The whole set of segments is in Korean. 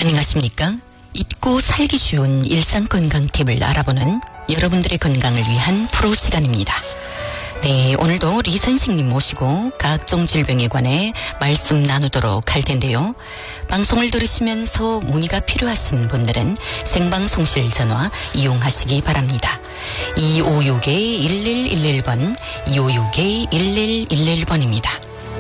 안녕하십니까? 잊고 살기 쉬운 일상건강 팁을 알아보는 여러분들의 건강을 위한 프로 시간입니다. 네, 오늘도 리 선생님 모시고 각종 질병에 관해 말씀 나누도록 할 텐데요. 방송을 들으시면서 문의가 필요하신 분들은 생방송실 전화 이용하시기 바랍니다. 256-1111번, 256-1111번입니다.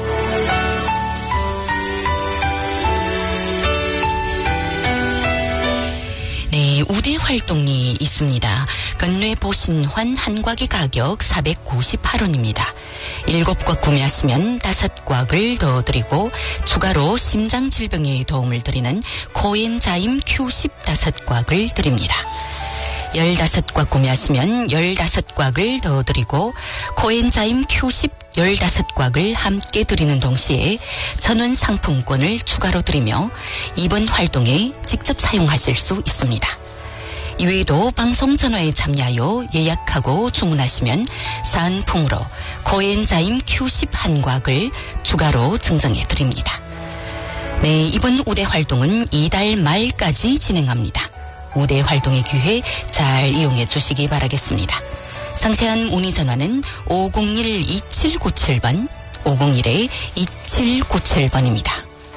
네, 우대 활동이 있습니다. 건뇌보신환 한 곽의 가격 498원입니다. 7곽 구매하시면 5곽을 더 드리고 추가로 심장질병에 도움을 드리는 코엔자임 Q10 5곽을 드립니다. 15곽 구매하시면 15곽을 더 드리고 코엔자임 Q10 15곽을 함께 드리는 동시에 전원 상품권을 추가로 드리며 이번 활동에 직접 사용하실 수 있습니다. 이외에도 방송 전화에 참여하여 예약하고 주문하시면 사은품으로 코엔자임 Q10 한 곽을 추가로 증정해 드립니다. 네, 이번 우대 활동은 이달 말까지 진행합니다. 우대 활동의 기회 잘 이용해 주시기 바라겠습니다. 상세한 문의 전화는 501-2797번, 501-2797번입니다.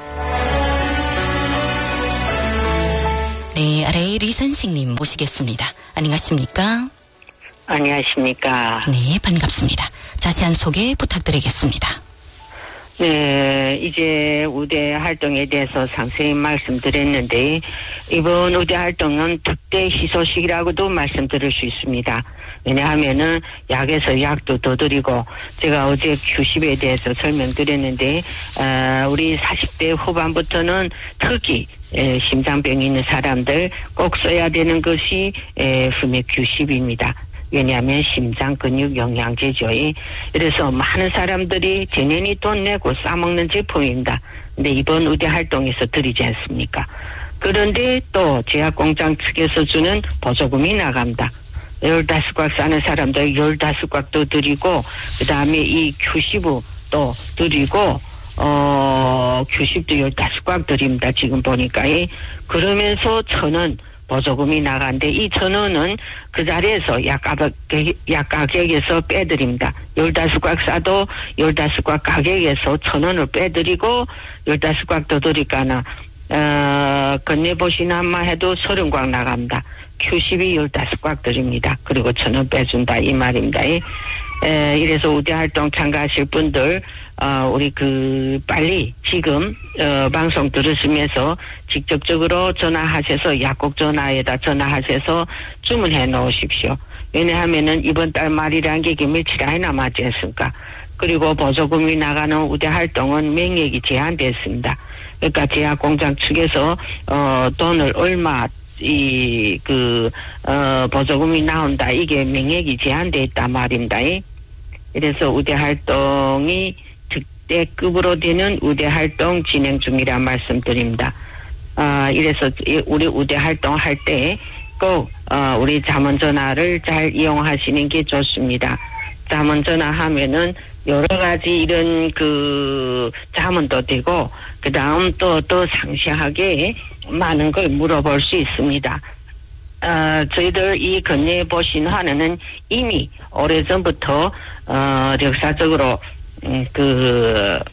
네, 아래 리 선생님 모시겠습니다. 안녕하십니까? 안녕하십니까? 네, 반갑습니다. 자세한 소개 부탁드리겠습니다. 네, 이제 우대 활동에 대해서 상세히 말씀드렸는데 이번 우대 활동은 특대 희소식이라고도 말씀드릴 수 있습니다. 왜냐하면은 약에서 약도 더 드리고 제가 어제 Q10에 대해서 설명드렸는데 우리 40대 후반부터는 특히 심장병이 있는 사람들 꼭 써야 되는 것이 흠의 Q10입니다. 왜냐하면 심장 근육 영양제죠. 그래서 많은 사람들이 재년이 돈 내고 싸먹는 제품입니다. 근데 이번 우대 활동에서 드리지 않습니까? 그런데 또 제약공장 측에서 주는 보조금이 나갑니다. 15곽 사는 사람들 15곽도 드리고 그 다음에 이 Q10도 또 드리고 Q10도 15곽 드립니다. 지금 보니까. 그러면서 1,000원 보조금이 나가는데 이 1,000원은 그 자리에서 약 가격에서 빼드립니다. 15곽 사도 15곽 가격에서 1,000원을 빼드리고 15곽 더 드리까나 건네보시나마 해도 30곽 나갑니다. Q10이 15곽 드립니다. 그리고 1,000원 빼준다 이 말입니다. 이래서 우대 활동 참가하실 분들 우리 빨리 지금 방송 들으시면서 직접적으로 전화하셔서 약국 전화에다 전화하셔서 주문해 놓으십시오. 왜냐하면은 이번 달 말이라는 게 며칠 안 남았지 않습니까? 그리고 보조금이 나가는 우대 활동은 명액이 제한됐습니다. 그러니까 제약공장 측에서 돈을 얼마 보조금이 나온다. 이게 명액이 제한돼 있단 말입니다. 그래서 우대 활동이 특대급으로 되는 우대 활동 진행 중이라 말씀드립니다. 이래서 우리 우대 활동 할 때 꼭 우리 자문전화를 잘 이용하시는 게 좋습니다. 자문전화 하면은 여러 가지 이런 자문도 되고 그 다음 또 더 상세하게 많은 걸 물어볼 수 있습니다. 저희들 이 건네보신환은 이미 오래전부터 역사적으로